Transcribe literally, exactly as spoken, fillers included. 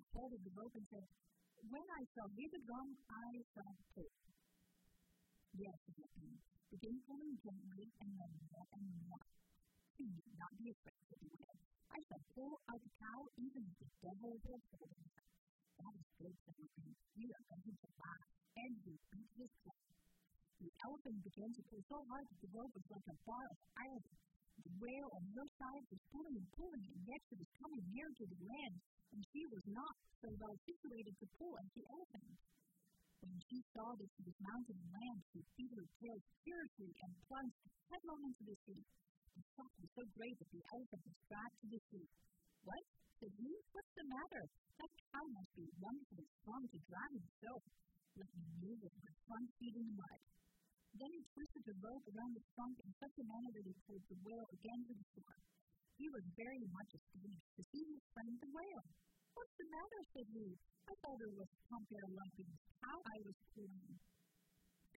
took hold of the rope and said, "When I shall hear the drum, I shall pull." "Yes," said the king. "Begin pulling gently and then more and more. You need not be afraid," said the whale. "I shall pull out the cow even if the devil will hold it." "That is good," said the king. "We are going to laugh." And he beat his drum. The elephant began to pull so hard that the rope was like a bar of iron. The whale on her side was pulling and pulling, and yet she was coming near to the land, and she was not so well situated to pull as the elephant. When she saw that she was mounted on land, she beat her tail furiously and plunged headlong into the sea. The shock was so great that the elephant was dragged to the sea. "What?" said he. "What's the matter? That cow must be wonderfully strong to drag himself. Let me move with my front feet in the mud." Then he twisted the rope around the trunk in such a manner that he pulled the whale again to the shore. He was very much astonished to see his friend the whale. "What's the matter?" said he. "I thought it was Tom Bear Lumpy's cow I was pulling."